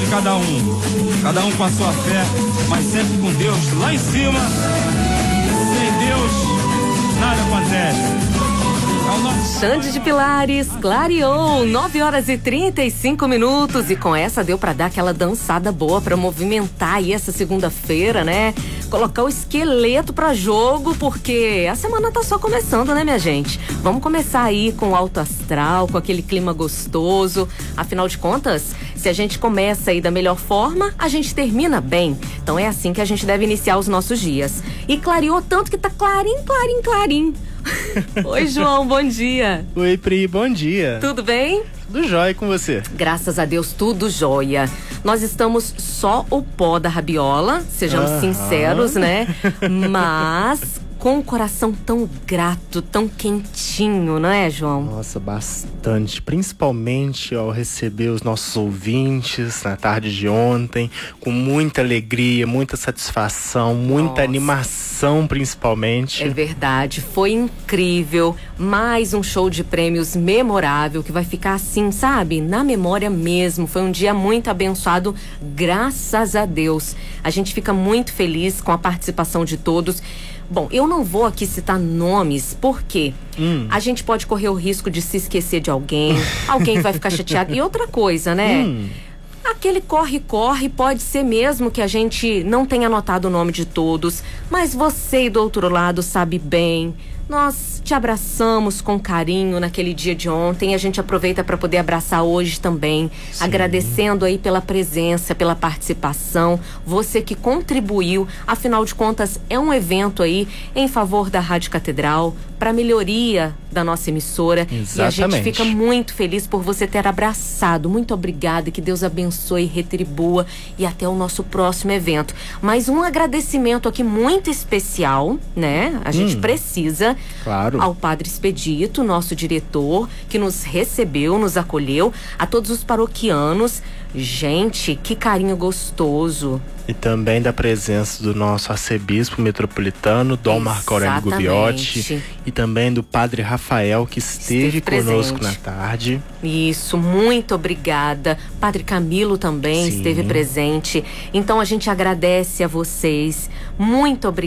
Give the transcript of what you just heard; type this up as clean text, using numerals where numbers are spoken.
cada um com a sua fé, mas sempre com Deus lá em cima. Sem Deus, nada acontece. Xande de Pilares, clareou, 9h35, e com essa deu pra dar aquela dançada boa pra movimentar aí essa segunda-feira, né? Colocar o esqueleto pra jogo, porque a semana tá só começando, né, minha gente? Vamos começar aí com o alto astral, com aquele clima gostoso. Afinal de contas, se a gente começa aí da melhor forma, a gente termina bem. Então é assim que a gente deve iniciar os nossos dias. E clareou tanto que tá clarim. Oi, João, bom dia. Oi, Pri, bom dia. Tudo bem? Tudo jóia com você? Graças a Deus, tudo jóia. Nós estamos só o pó da rabiola, sejamos sinceros, né? Mas com o coração tão grato, tão quentinho, não é, João? Nossa, bastante. Principalmente ao receber os nossos ouvintes na tarde de ontem, com muita alegria, muita satisfação, muita animação, principalmente. É verdade, foi incrível. Mais um show de prêmios memorável que vai ficar assim, sabe? Na memória mesmo. Foi um dia muito abençoado, graças a Deus. A gente fica muito feliz com a participação de todos. Bom, eu não vou aqui citar nomes, porque a gente pode correr o risco de se esquecer de alguém, alguém vai ficar chateado. E outra coisa, né? Aquele corre-corre pode ser mesmo que a gente não tenha anotado o nome de todos, mas você aí do outro lado sabe bem. Nós te abraçamos com carinho naquele dia de ontem. A gente aproveita para poder abraçar hoje também. Sim. Agradecendo aí pela presença, pela participação. Você que contribuiu. Afinal de contas, é um evento aí em favor da Rádio Catedral, para melhoria da nossa emissora. Exatamente. E a gente fica muito feliz por você ter abraçado. Muito obrigada, que Deus abençoe e retribua. E até o nosso próximo evento. Mas um agradecimento aqui muito especial, né? A gente precisa. Claro. Ao Padre Expedito, nosso diretor, que nos recebeu, nos acolheu, a todos os paroquianos. Gente, que carinho gostoso. E também da presença do nosso arcebispo metropolitano, Dom Marco Aurélio Gubbiotti, e também do Padre Rafael, que esteve conosco na tarde. Isso, muito obrigada. Padre Camilo também esteve presente. Então a gente agradece a vocês. Muito obrigada.